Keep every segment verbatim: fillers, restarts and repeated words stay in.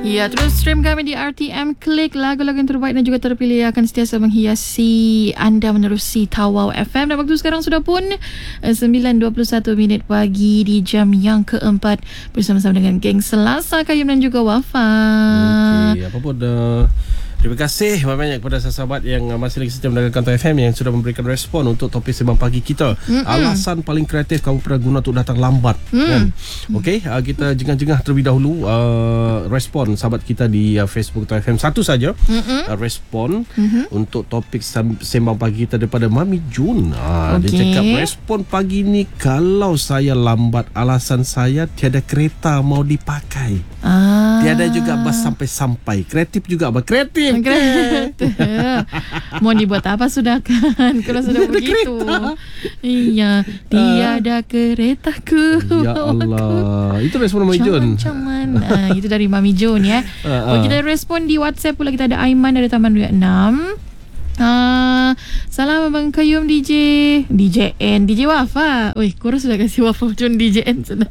Ya, terus stream kami di R T M Klik. Lagu-lagu yang terbaik dan juga terpilih akan sentiasa menghiasi anda menerusi Tawau F M. Dan waktu sekarang sudah pun sembilan dua puluh satu minit pagi di jam yang keempat bersama-sama dengan geng Selasa, Kayum dan juga Wafa. Okey, apa pun dah. Terima kasih banyak kepada sahabat yang masih lagi setia mendengarkan Tawau F M yang sudah memberikan respon untuk topik sembang pagi kita. Mm-mm. Alasan paling kreatif kamu pernah guna untuk datang lambat. Mm. Kan? Okey, uh, kita jengah-jengah terlebih dahulu uh, respon sahabat kita di uh, Facebook Tawau F M. Satu saja uh, respon mm-hmm. untuk topik sembang pagi kita daripada Mami Jun. Uh, okay. Dia cakap respon pagi ni, kalau saya lambat alasan saya tiada kereta mau dipakai. Ah. Tiada juga bas sampai-sampai. Kreatif juga, apa? Kreatif. Mau dibuat apa sudah kan kalau sudah begitu. Iya, tiada keretaku. Ya Allah. Itu respon Mami Jun. Macam mana? Itu dari Mami Jun ya. Oh, kita respon di WhatsApp pula. Kita ada Aiman dari Taman Raya enam. Uh, salam Abang Kayum D J D J N D J Wafa. Oi, korang sudah kasih Wafa Jun D J N sudah.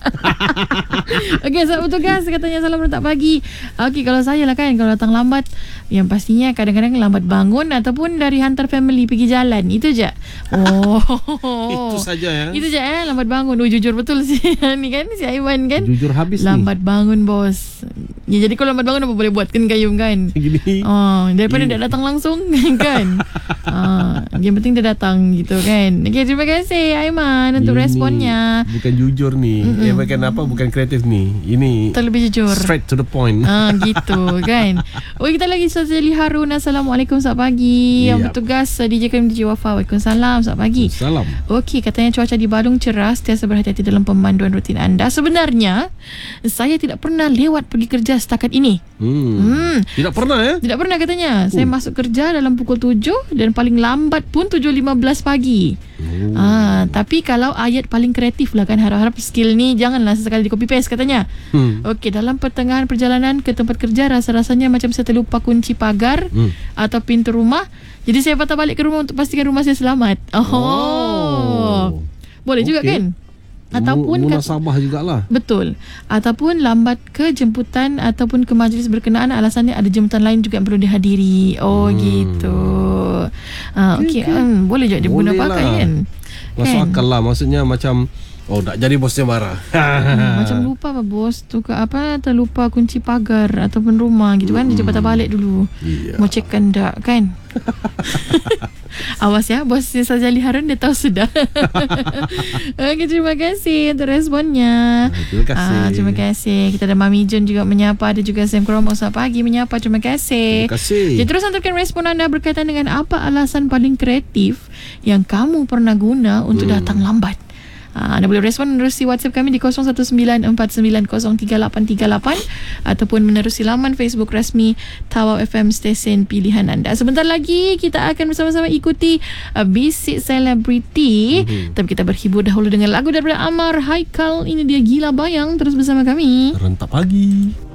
Okey, sahabat bertugas katanya salam rentak pagi. Okey, kalau saya lah kan, kalau datang lambat, yang pastinya kadang-kadang lambat bangun ataupun dari hantar family pergi jalan. Itu je. Oh. Itu saja ya. Itu je eh, lambat bangun. Oh, jujur betul sih. Ni kan si Aiwan kan. Jujur habis lambat ni. bangun bos. Ya, jadi kalau lambat bangun apa boleh buat kan Kayum kan? Gini. Oh, daripada tak datang langsung kan. Ah, yang penting dia datang gitu kan. Okay, terima kasih Aiman untuk ini responnya. Bukan jujur ni. Mm-mm. Eh, bukan apa, bukan kreatif ni. Ini terlebih jujur. Straight to the point. Ah, gitu kan. Oh, kita lagi Sazali Harun. Assalamualaikum, selamat pagi. Yep. Yang bertugas D J Kayum D J Wafa. Waalaikumsalam, selamat pagi. Salam. Okey, katanya cuaca di Balung cerah. Sentiasa berhati-hati dalam pemanduan rutin anda. Sebenarnya saya tidak pernah lewat pergi kerja setakat ini. Hmm. hmm. Tidak pernah ya? Tidak pernah katanya. Uh. Saya masuk kerja dalam pukul tujuh dan paling lambat pun tujuh lima belas pagi. Oh. Ah, tapi kalau ayat paling kreatif lah kan, harap-harap skill ni janganlah sesekali di copy paste katanya. Hmm. Okey, dalam pertengahan perjalanan ke tempat kerja rasa-rasanya macam saya terlupa kunci pagar hmm. atau pintu rumah. Jadi saya patah balik ke rumah untuk pastikan rumah saya selamat. Oh. oh. Boleh okay. juga kan? Ataupun munasabah jugalah. Betul. Ataupun lambat ke jemputan ataupun ke majlis berkenaan, alasannya ada jemputan lain juga yang perlu dihadiri. Oh hmm. gitu. Ah, okey, okay. hmm, boleh juga dia guna pakai kan? Masuk kan? Akal lah. Maksudnya macam oh, tak jadi bosnya marah. Hmm, macam lupa apa bos tu ke apa, terlupa kunci pagar ataupun rumah gitu kan. Hmm. Dia patah balik dulu. Yeah. Mau cekkan tak kan? Awas ya, bos Sazali Harun dia tahu sudah. Okey, terima kasih untuk responnya. Terima kasih. Ah, terima kasih. Kita ada Mami Jun juga menyapa, ada juga Sam Kromo selamat pagi menyapa. Terima kasih. Terima kasih. Jadi terus hantarkan respon anda berkaitan dengan apa alasan paling kreatif yang kamu pernah guna untuk hmm. datang lambat. Ha, anda boleh respon menerusi WhatsApp kami di kosong satu sembilan empat sembilan kosong tiga lapan tiga lapan ataupun menerusi laman Facebook rasmi Tawau F M stesen pilihan anda. Sebentar lagi kita akan bersama-sama ikuti uh, Bisik Selebriti. Mm-hmm. Tapi kita berhibur dahulu dengan lagu daripada Amar Haikal. Ini dia Gila Bayang. Terus bersama kami. Rentak pagi.